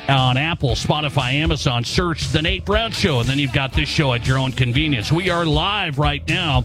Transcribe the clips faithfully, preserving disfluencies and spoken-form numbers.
on Apple, Spotify, Amazon. Search The Nate Brown Show, and then you've got this show at your own convenience. We are live right now.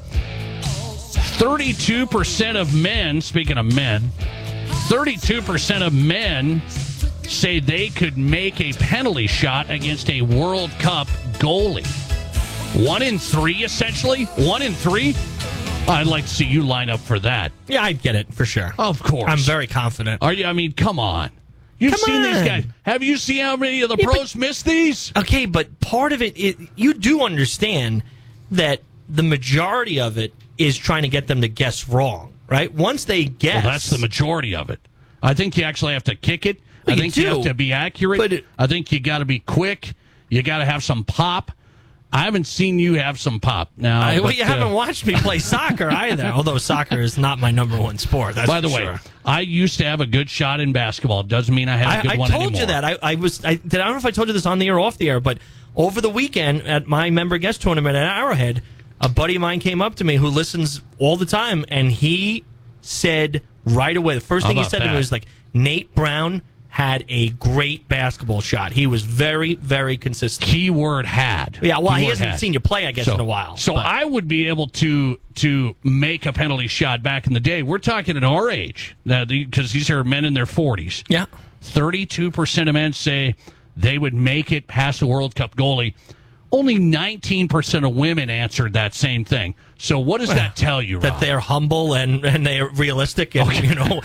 thirty-two percent of men, speaking of men, thirty-two percent of men say they could make a penalty shot against a World Cup goalie. One in three, essentially? One in three? I'd like to see you line up for that. Yeah, I'd get it, for sure. Of course. I'm very confident. Are you? I mean, come on. You've Come seen on. these guys. Have you seen how many of the Yeah, pros miss these? Okay, but part of it, it, you do understand that the majority of it is trying to get them to guess wrong, right? Once they guess... Well, that's the majority of it. I think you actually have to kick it. Well, I you think you do, have to be accurate. but it- I think you got to be quick. You got to have some pop. I haven't seen you have some pop. Now, I, well, but, you uh, haven't watched me play soccer either, although soccer is not my number one sport. That's By the for way, sure. I used to have a good shot in basketball. It doesn't mean I have a I, good I one told anymore. you that. I, I was. I, did, I don't know if I told you this on the air or off the air, but over the weekend at my member guest tournament at Arrowhead, a buddy of mine came up to me who listens all the time, and he said right away, the first How thing he about said to that? me was like, Nate Brown had a great basketball shot. He was very, very consistent. Keyword had. Yeah, well, he Keyword hasn't had. seen you play, I guess, So, in a while. so but- I would be able to to make a penalty shot back in the day. We're talking at our age, because these are men in their forties. yeah. thirty-two percent of men say they would make it past a World Cup goalie. Only nineteen percent of women answered that same thing. So what does that tell you, Rob? That they're humble and, and they're realistic, and you know,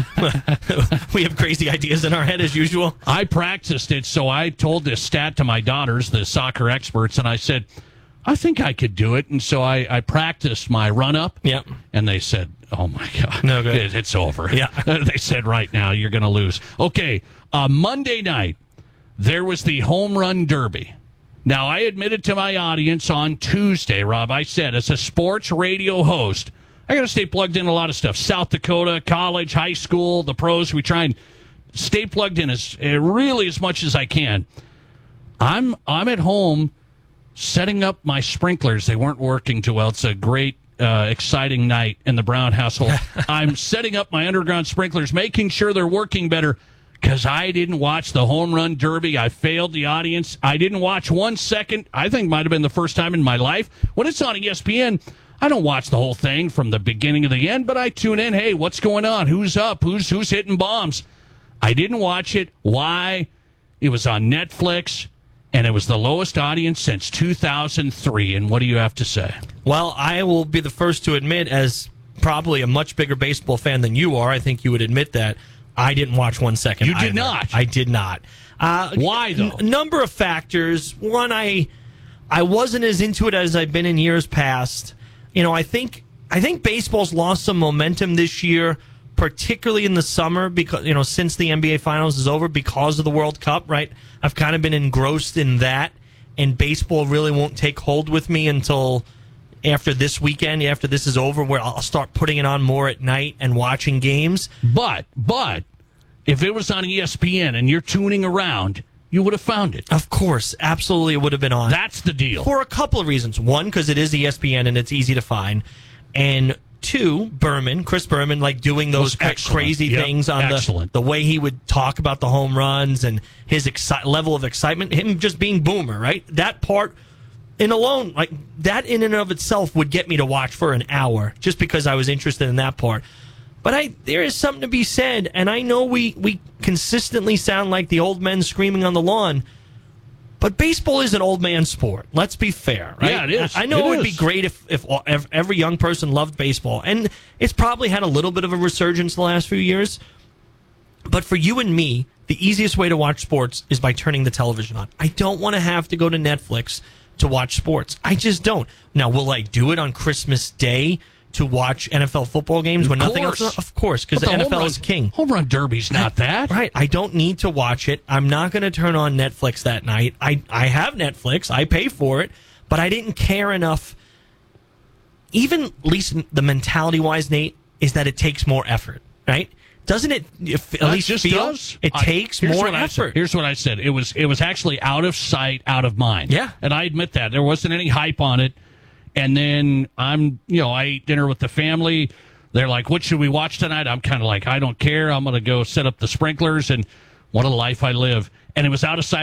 we have crazy ideas in our head as usual. I practiced it, so I told this stat to my daughters, the soccer experts, and I said, I think I could do it. And so I, I practiced my run-up, Yep. and they said, oh, my God, No good. It, it's over. Yeah. They said, right now, you're going to lose. Okay, uh, Monday night, there was the home run derby. Now, I admitted to my audience on Tuesday, Rob, I said, as a sports radio host, I got to stay plugged in a lot of stuff. South Dakota, college, high school, the pros. We try and stay plugged in as uh, really as much as I can. I'm I'm at home setting up my sprinklers. They weren't working too well. It's a great, uh, exciting night in the Brown household. I'm setting up my underground sprinklers, making sure they're working better. Because I didn't watch the home run derby. I failed the audience. I didn't watch one second. I think might have been the first time in my life. When it's on E S P N, I don't watch the whole thing from the beginning to the end, but I tune in. Hey, what's going on? Who's up? Who's who's hitting bombs? I didn't watch it. Why? It was on Netflix, and it was the lowest audience since two thousand three. And what do you have to say? Well, I will be the first to admit, as probably a much bigger baseball fan than you are, I think you would admit that, I didn't watch one second. You did either. not? I did not. Uh, Why, though? A number of factors. One, I I wasn't as into it as I've been in years past. You know, I think I think baseball's lost some momentum this year, particularly in the summer, because you know since the N B A Finals is over because of the World Cup. Right, I've kind of been engrossed in that, and baseball really won't take hold with me until after this weekend, after this is over, where I'll start putting it on more at night and watching games. But, but, if it was on E S P N and you're tuning around, you would have found it. Of course, absolutely, it would have been on. That's the deal. For a couple of reasons. One, because it is E S P N and it's easy to find. And two, Berman, Chris Berman, like doing those Was excellent. crazy Yep, things on excellent. the the way he would talk about the home runs and his exci- level of excitement, him just being Boomer, right? That part in alone, like that in and of itself would get me to watch for an hour just because I was interested in that part. But I, there is something to be said, and I know we, we consistently sound like the old men screaming on the lawn, but baseball is an old man sport. Let's be fair, right? Yeah, it is. I, I know It it, would is. be great if, if if every young person loved baseball, and it's probably had a little bit of a resurgence the last few years. But for you and me, the easiest way to watch sports is by turning the television on. I don't want to have to go to Netflix to watch sports. I just don't. Now, will I do it on Christmas Day to watch N F L football games when Of nothing course. else? Of course, because But the N F L home run- is king. Home run derby's not that. Right. I don't need to watch it. I'm not going to turn on Netflix that night. I, I have Netflix. I pay for it. But I didn't care enough. Even, at least the mentality-wise, Nate, is that it takes more effort, right? Doesn't it if, at That least just feel does. it I- takes here's more what I said. effort? Here's what I said. It was it was actually out of sight, out of mind. Yeah. And I admit that. There wasn't any hype on it. And then I'm, you know, I ate dinner with the family. They're like, what should we watch tonight? I'm kind of like, I don't care. I'm going to go set up the sprinklers, and what a life I live. And it was out of sight.